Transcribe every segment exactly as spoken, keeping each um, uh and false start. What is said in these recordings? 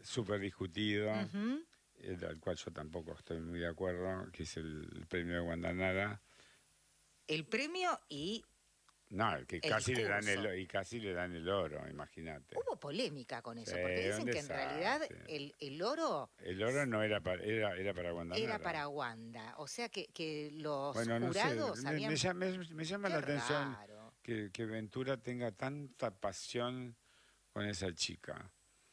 súper discutido, Ujú. eh, al cual yo tampoco estoy muy de acuerdo, que es el, el premio de Guandanara. El premio y No, que el casi le dan discurso. el, y casi le dan el oro, imagínate. Hubo polémica con Sí, eso, porque un dicen que en realidad desastre. el, el oro El oro no era para, era, era para era Guandanara. para Wanda, o sea que, que los Bueno, no sé, jurados me, me habían... llama, me- me llama Qué la atención raro. que, que Ventura tenga tanta pasión con esa chica.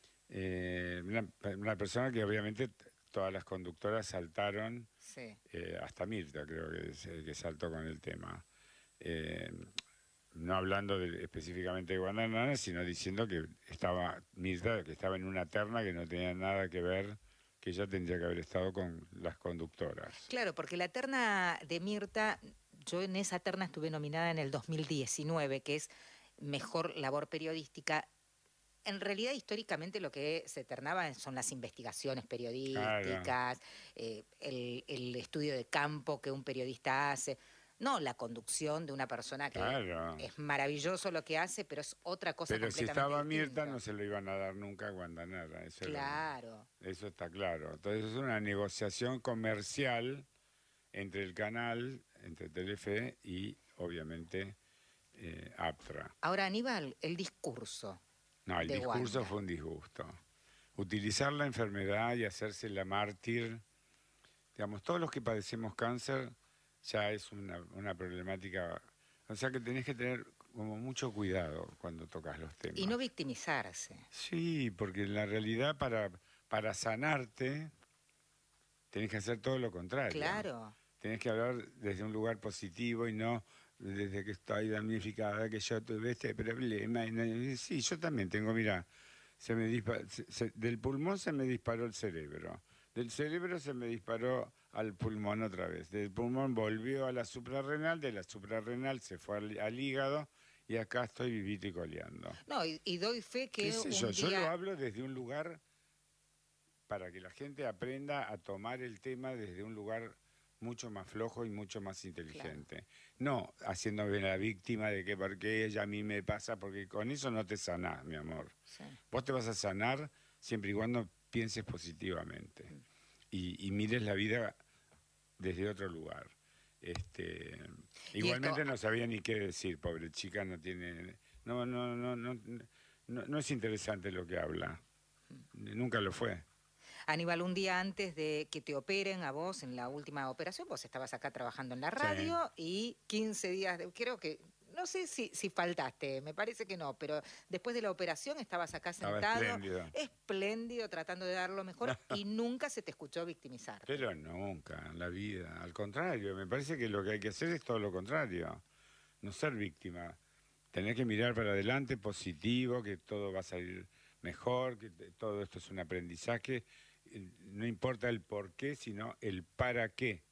Eh, una, una persona que obviamente t- todas las conductoras saltaron, Sí. eh, hasta Mirta creo que, se- que saltó con el tema. Eh, no hablando de- específicamente de Guandanara, sino diciendo que estaba Mirta, que estaba en una terna que no tenía nada que ver, que ella tendría que haber estado con las conductoras. Claro, porque la terna de Mirta, yo en esa terna estuve nominada en el dos mil diecinueve, que es Mejor Labor Periodística. En realidad, históricamente, lo que se ternaba son las investigaciones Claro, periodísticas, eh, el, el estudio de campo que un periodista hace, no la conducción de una persona que claro. es maravilloso lo que hace, pero es otra cosa Pero si completamente estaba Mirta no distinta. se lo iban a dar nunca a Guandanara, eso, era- Claro. eso está claro. Entonces es una negociación comercial entre el canal, entre Telefe y obviamente eh, Aptra. Ahora, Aníbal, el discurso No, el de discurso Wanda. fue un disgusto. Utilizar la enfermedad y hacerse la mártir, digamos, todos los que padecemos cáncer ya es una, una problemática, o sea que tenés que tener como mucho cuidado cuando tocas los Y no temas. victimizarse. Sí, porque en la realidad para, para sanarte tenés que hacer todo lo contrario. Claro. Tenés que hablar desde un lugar positivo y no desde que estoy damnificada, que yo tuve este problema. Y no- y sí, yo también tengo, mira, se me dispa- se- se- del pulmón se me disparó el cerebro. Del cerebro se me disparó al pulmón otra vez. Del pulmón volvió a la suprarrenal, de la suprarrenal se fue al, al hígado y acá estoy vivito y coleando. No, y, y doy fe ¿Qué que sé yo? un Yo lo día... hablo desde un lugar para que la gente aprenda a tomar el tema desde un lugar mucho más flojo y mucho más Claro. inteligente. No haciéndome la víctima de que por qué ella a mí me pasa, porque con eso no te sanás, mi amor. Sí. Vos te vas a sanar siempre y cuando pienses positivamente y, y mires la vida desde otro lugar. Este, Y esto, igualmente no sabía ni qué decir, pobre chica, no tiene, no, no, no, no, no, no es interesante lo que habla, nunca lo fue. Aníbal, un día antes de que te operen a vos en la última operación, vos estabas acá trabajando en la Sí. radio y quince días, de, creo que, no sé si, si faltaste, me parece que no, pero después de la operación estabas acá Estaba sentado, espléndido. espléndido, tratando de dar lo mejor y nunca se te escuchó victimizarte. Pero nunca en la vida. Al contrario, me parece que lo que hay que hacer es todo lo contrario. No ser víctima. Tener que mirar para adelante, positivo, que todo va a salir mejor, que te- todo esto es un aprendizaje. Eh, No importa el por qué, sino el para qué.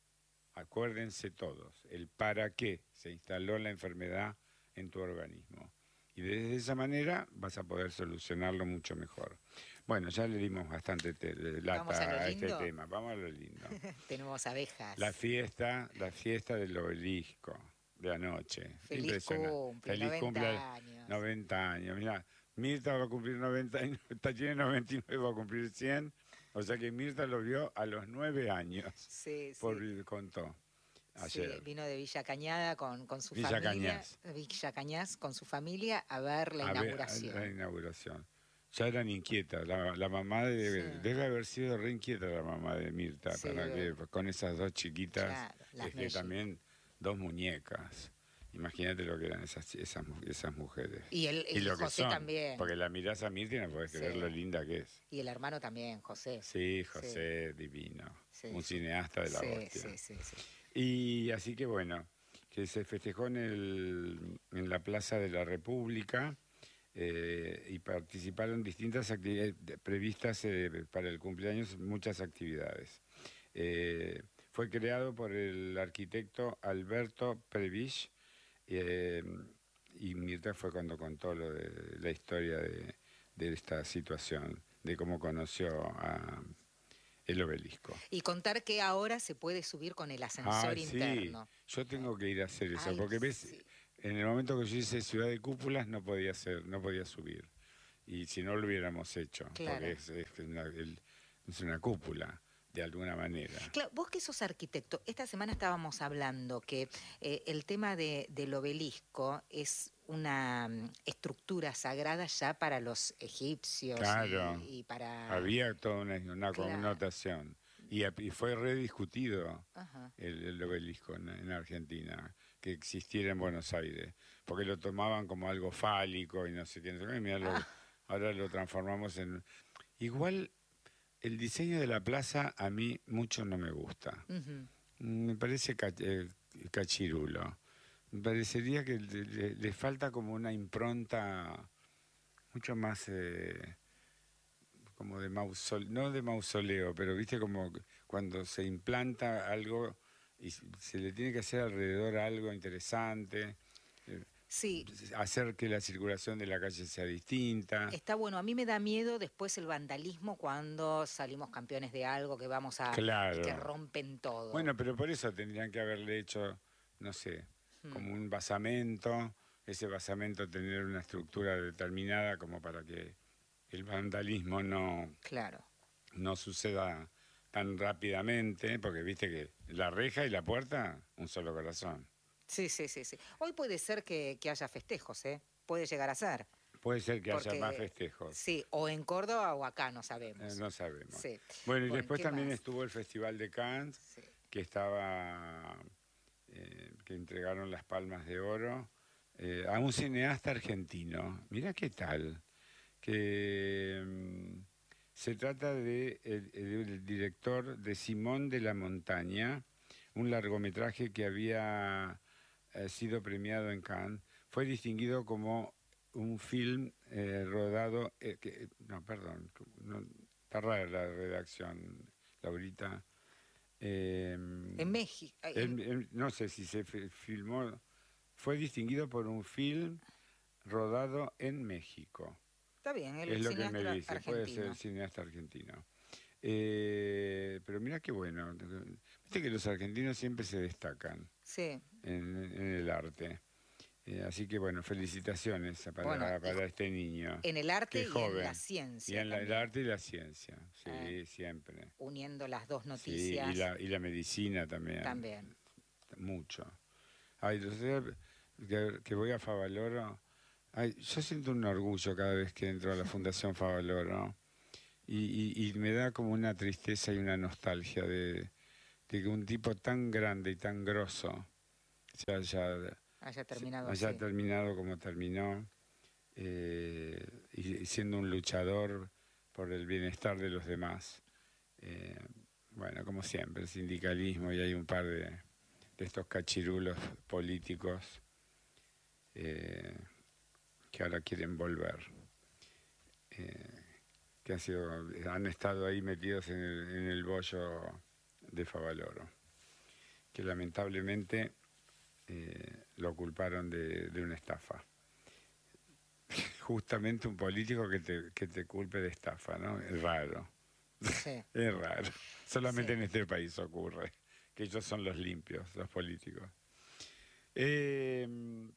Acuérdense todos, el para qué se instaló la enfermedad en tu organismo. Y desde esa manera vas a poder solucionarlo mucho mejor. Bueno, ya le dimos bastante te- de Vamos a lo lata a este lindo. tema. Vamos a lo lindo. Tenemos abejas. La fiesta, la fiesta del obelisco de anoche. Feliz Impresionante. cumple, Feliz cumple, noventa años. noventa años. Mirá, Mirta va a cumplir noventa y nueve, tiene noventa y nueve, va a cumplir cien. O sea que Mirta lo vio a los nueve años. Sí, Por, sí. contó Sí, ayer. vino de Villa Cañada con, con su Villa familia, Cañas. Villa Cañas con su familia a ver la A ver, inauguración. la inauguración. Ya eran inquietas. La, la mamá de, Sí. debe haber sido re inquieta la mamá de Mirta, Sí, para que debe. con esas dos chiquitas, Claro, las es que mellizas. también dos muñecas. Imagínate lo que eran esas, esas, mu- esas mujeres. Y el- y lo que José son, también. porque la mirás a Mirta y no podés Sí. creer lo linda que es. Y el hermano también, José. Sí, José, divino. Sí, un sí. cineasta de la Sí, hostia. sí, sí, sí. Y así que bueno, que se festejó en, el, en la Plaza de la República eh, y participaron distintas actividades previstas eh, para el cumpleaños, muchas actividades. Eh, fue creado por el arquitecto Alberto Prebisch eh, y Mirta fue cuando contó lo de la historia de, de esta situación, de cómo conoció a el obelisco. Y contar que ahora se puede subir con el ascensor Ay, sí, interno. yo tengo que ir a hacer eso, Ay, porque ves, sí. en el momento que yo hice Ciudad de Cúpulas no podía hacer, no podía subir. y si no lo hubiéramos hecho, Claro. porque es, es una, el- es una cúpula, de alguna manera. Claro, vos que sos arquitecto, esta semana estábamos hablando que eh, el tema de, del obelisco es una mm, estructura sagrada ya para los egipcios Claro, y, y para... había toda una, una Claro. connotación, y, a- y fue rediscutido Ajá. el, el obelisco en, en Argentina, que existiera en Buenos Aires, porque lo tomaban como algo fálico y no sé qué, no sé qué, y mirá, lo- Ah. ahora lo transformamos en... Igual el diseño de la plaza a mí mucho no me gusta. Ujú. Me parece ca- eh, cachirulo. Me parecería que le, le- le falta como una impronta mucho más eh, como de mausoleo, no de mausoleo, pero viste como que cuando se implanta algo y se se le tiene que hacer alrededor algo interesante, eh, Sí, hacer que la circulación de la calle sea distinta. está bueno. A mí me da miedo después el vandalismo cuando salimos campeones de algo que vamos a... y que Claro. rompen todo. Bueno, pero por eso tendrían que haberle hecho, no sé, Hmm. como un basamento, ese basamento tener una estructura determinada como para que el vandalismo no, Claro. no suceda tan rápidamente, porque viste que la reja y la puerta, un solo corazón. Sí, sí, sí, sí. Hoy puede ser que, que haya festejos, ¿eh? Puede llegar a ser. Puede ser que haya Porque, más festejos, sí, o en Córdoba o acá, no eh, sabemos. no sabemos. Sí. Bueno, y Bueno, después ¿qué también más? estuvo el Festival de Cannes, Sí. que estaba, eh, que entregaron las Palmas de Oro eh, a un cineasta argentino. Mirá qué tal, que mm, se trata de el, el director de Simón de la Montaña, un largometraje que había eh, sido premiado en Cannes. Fue distinguido como un film eh, rodado, eh, que, no, perdón, no, está rara la redacción, Laurita. Eh, En México. él- él- no sé si se fi- filmó, fue distinguido por un film rodado en México. Está bien, el Es lo que me cineasta dice, puede ser argentino. cineasta argentino. Eh, pero mira qué bueno, viste que los argentinos siempre se destacan Sí. en, en el arte. Eh, así que bueno, felicitaciones para, Bueno, y para este niño. En el arte Qué y en joven. la Y ciencia en la- el también, arte y la ciencia, sí, Eh, siempre. uniendo las dos Sí, noticias y la, y la medicina también. también. Mucho. Ay, entonces, que, que voy a Favaloro, ay, yo siento un orgullo cada vez que entro a la Fundación Favaloro. Y, y- y me da como una tristeza y una nostalgia de, de que un tipo tan grande y tan grosso se haya, Haya se- terminado haya así. terminado como terminó, eh, y, y siendo un luchador por el bienestar de los demás. Eh, bueno, como siempre, el sindicalismo, y hay un par de, de estos cachirulos políticos eh, que ahora quieren volver. Eh, que han, sido, han estado ahí metidos en el, en el bollo de Favaloro, que lamentablemente eh, lo culparon de, de una estafa. Justamente un político que te, que te culpe de estafa, ¿no? Es raro, Sí. es raro. Solamente Sí. en este país ocurre, que ellos son los limpios, los políticos. Eh,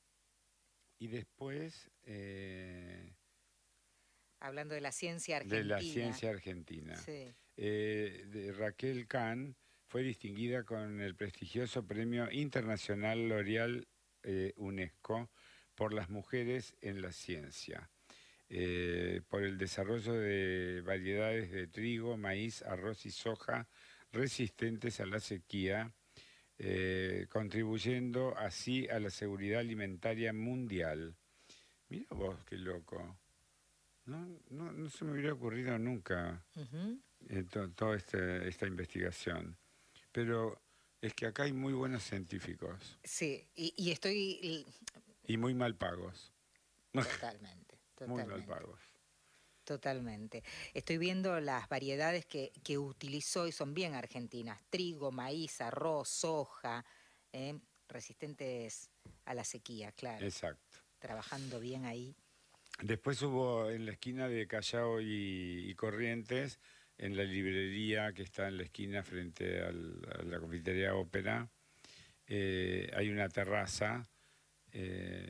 y después... eh, Hablando de la ciencia de argentina. la ciencia argentina. Sí. Eh, de Raquel Kahn fue distinguida con el prestigioso Premio Internacional L'Oreal eh, UNESCO por las mujeres en la ciencia, eh, por el desarrollo de variedades de trigo, maíz, arroz y soja resistentes a la sequía, eh, contribuyendo así a la seguridad alimentaria mundial. Mira vos, qué loco. No, no, no se me hubiera ocurrido nunca Ujú. eh, to- toda este- esta investigación. Pero es que acá hay muy buenos científicos Sí, y, y estoy y- y muy mal pagos. totalmente, Muy mal totalmente. pagos. Totalmente. Estoy viendo las variedades que, que utilizó y son bien argentinas. Trigo, maíz, arroz, soja, eh, resistentes a la sequía, claro. Exacto. Trabajando bien ahí. Después hubo en la esquina de Callao y, y Corrientes, en la librería que está en la esquina frente al- a la confitería Ópera, eh, hay una terraza eh,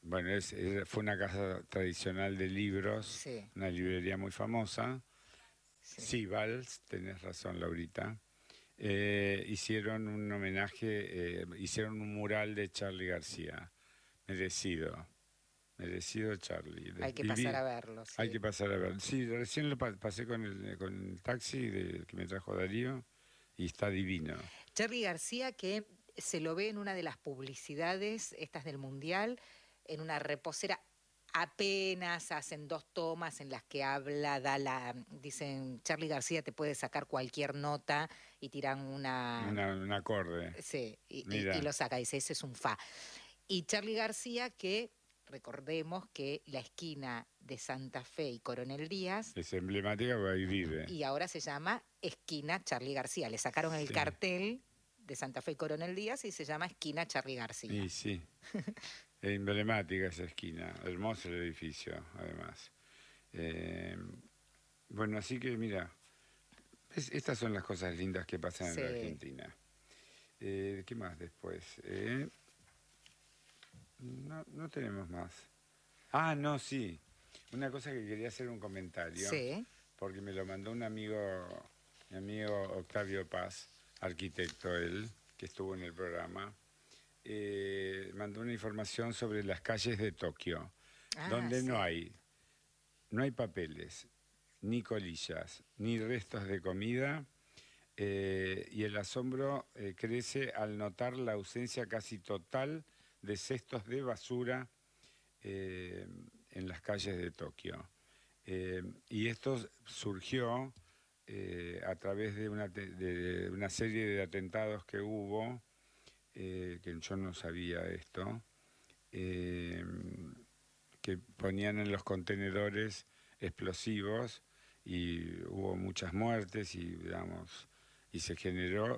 bueno, es, es- fue una casa tradicional de libros, Sí, una librería muy famosa. sí. Sí, Vals, tenés razón, Laurita. Eh, hicieron un homenaje, eh, hicieron un mural de Charly García. Merecido, merecido Charly. De- Hay que y pasar vi- a verlo, hay sí. que pasar a ver. Sí, recién lo pa- pasé con el, con el taxi de- que me trajo Darío y está divino. Charly García, que se lo ve en una de las publicidades, estas del Mundial, en una reposera. Apenas hacen dos tomas en las que habla, da la, dicen, Charly García te puede sacar cualquier nota y tiran una, Una- un acorde. sí, y, y- y Mira, lo saca, dice, ese es un fa. Y Charly García, que recordemos que la esquina de Santa Fe y Coronel Díaz, es emblemática porque ahí vive. y ahora se llama esquina Charly García. Le sacaron el Sí, cartel de Santa Fe y Coronel Díaz y se llama esquina Charly García. y sí. Es emblemática esa esquina. Hermoso el edificio, además. Eh, bueno, así que mira, es- estas son las cosas lindas que pasan en la Sí. Argentina. Eh, ¿qué más después? Eh, no, no tenemos más. Ah, no, sí. Una cosa que quería hacer un comentario, Sí. porque me lo mandó un amigo, mi amigo Octavio Paz, arquitecto él, que estuvo en el programa. Eh, mandó una información sobre las calles de Tokio, Ah, donde sí. no hay, no hay papeles, ni colillas, ni restos de comida, eh, y el asombro eh, crece al notar la ausencia casi total de cestos de basura eh, en las calles de Tokio. Eh, y esto surgió eh, a través de una, te- de una serie de atentados que hubo, eh, que yo no sabía esto, eh, que ponían en los contenedores explosivos y hubo muchas muertes y, digamos, y se generó.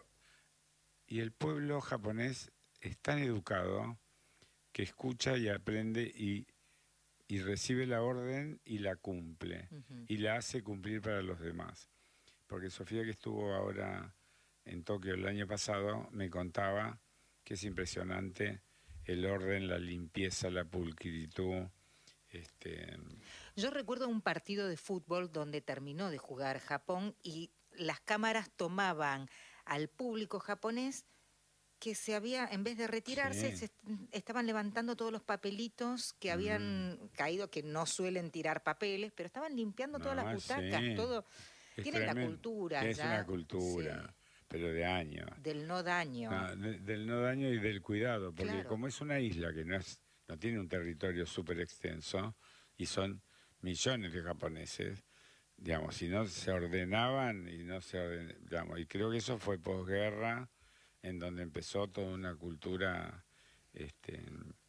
Y el pueblo japonés es tan educado que escucha y aprende y, y recibe la orden y la cumple Ujú. y la hace cumplir para los demás. Porque Sofía, que estuvo ahora en Tokio el año pasado, me contaba que es impresionante el orden, la limpieza, la pulcritud. Este, Yo recuerdo un partido de fútbol donde terminó de jugar Japón y las cámaras tomaban al público japonés que se había, en vez de retirarse, sí, se est- estaban levantando todos los papelitos que mm, habían caído, que no suelen tirar papeles, pero estaban limpiando todas las no, butacas, sí, todo. es Tienen la tremendo. cultura Es una ya, sí, cultura, pero de años. del no daño. No, de- del no daño y del cuidado, porque Claro, como es una isla que no es, no tiene un territorio súper extenso y son millones de japoneses, digamos, si no se ordenaban y no se orden- digamos, y creo que eso fue posguerra, en donde empezó toda una cultura este,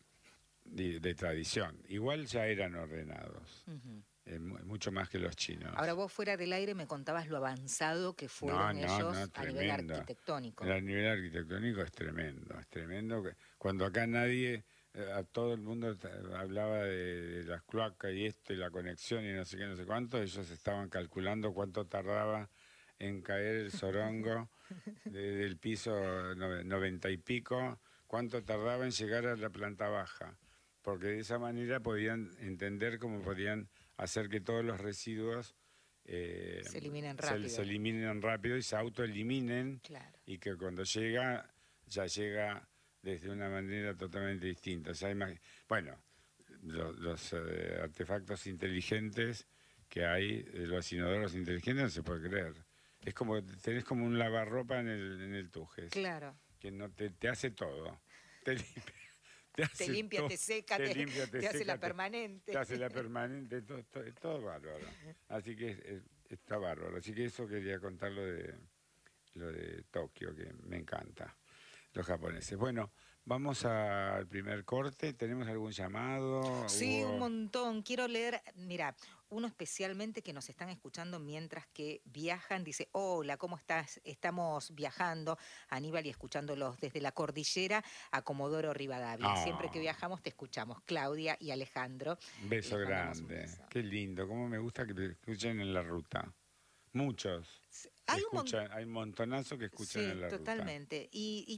de, de tradición. Igual ya eran ordenados, ujú. eh, mu- mucho más que los chinos. Ahora vos fuera del aire me contabas lo avanzado que No, fueron no, no, ellos a nivel tremendo. arquitectónico. El nivel arquitectónico es tremendo, es tremendo. que- Cuando acá nadie, eh, a todo el mundo ta- hablaba de, de las cloacas y esto y la conexión y no sé qué, no sé cuánto, ellos estaban calculando cuánto tardaba en caer el sorongo de- del piso nove- noventa y pico, cuánto tardaba en llegar a la planta baja, porque de esa manera podían entender cómo podían hacer que todos los residuos eh, Se eliminen se, rápido. se eliminen rápido y se autoeliminen, Claro. y que cuando llega, ya llega desde una manera totalmente distinta. O sea, imag- bueno, lo- los eh, artefactos inteligentes que hay, eh, los inodoros inteligentes, no se puede creer. Es como, tenés como un lavarropa en el, en el Tujes, Claro. que no te, te hace todo. Te limpia, te Te hace limpia, todo, te seca, te te, limpia, te te hace seca, la te- permanente. te hace la permanente, todo, todo, todo bárbaro. Así que es- es- está bárbaro. Así que eso quería contar lo de, lo de Tokio, que me encanta, los japoneses. Bueno, vamos a- al primer corte. ¿Tenemos algún llamado? Sí, un Hubo- montón. Quiero leer, mira, uno especialmente que nos están escuchando mientras que viajan. Dice, hola, ¿cómo estás? Estamos viajando, Aníbal, y escuchándolos desde la cordillera a Comodoro Rivadavia. Siempre que Ah, viajamos te escuchamos, Claudia y Alejandro. un Y beso les mandamos un grande. beso. Qué lindo. Cómo me gusta que te escuchen en la ruta. Muchos. Sí, Hay un montón. Escuchan, hay un montonazo que escuchan Sí, en la ruta. totalmente. Y, y tenemos mucha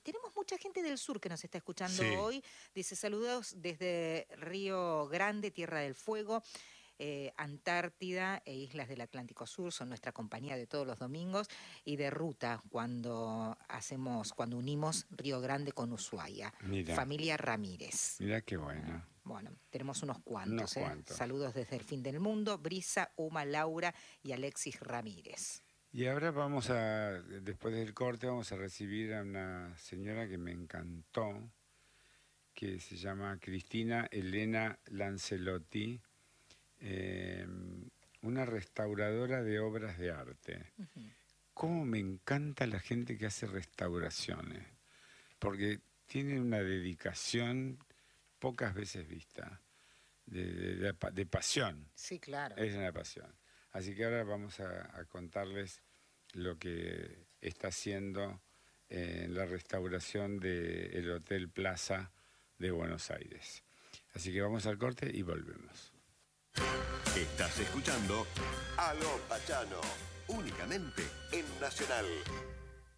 mucha gente del sur que nos está escuchando Sí. hoy. Dice, saludos desde Río Grande, Tierra del Fuego. Eh, Antártida e Islas del Atlántico Sur son nuestra compañía de todos los domingos y de ruta cuando hacemos, cuando unimos Río Grande con Ushuaia. Mira. Familia Ramírez. Mirá qué bueno. Bueno, tenemos unos cuantos. Unos ¿eh? cuantos. Saludos desde el fin del mundo. Brisa, Uma, Laura y Alexis Ramírez. Y ahora vamos a, después del corte, vamos a recibir a una señora que me encantó, que se llama Cristina Elena Lancelotti, eh, una restauradora de obras de arte. Uh-huh. Cómo me encanta la gente que hace restauraciones, porque tiene una dedicación pocas veces vista, de, de, de, de pasión. Sí, claro. Es una pasión. Así que ahora vamos a, a contarles lo que está haciendo en la restauración del Hotel Plaza de Buenos Aires. Así que vamos al corte y volvemos. Estás escuchando Aló Pachano, únicamente en Nacional.